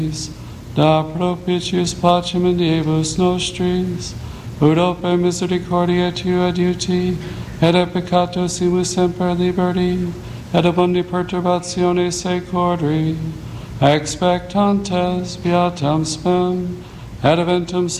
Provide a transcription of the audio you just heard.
da propitius pacem in diebus nostris, ut oper misericordia tua adiuti, et a peccatosimus semper liberti, et abundi perturbatione secordri, expectantes beatam spem, et eventum